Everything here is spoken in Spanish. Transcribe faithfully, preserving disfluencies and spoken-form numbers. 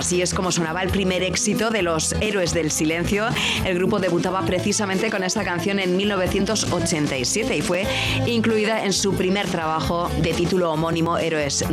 Así es como sonaba el primer éxito de los Héroes del Silencio. El grupo debutaba precisamente con esta canción en mil novecientos ochenta y siete y fue incluida en su primer trabajo de título homónimo, Héroes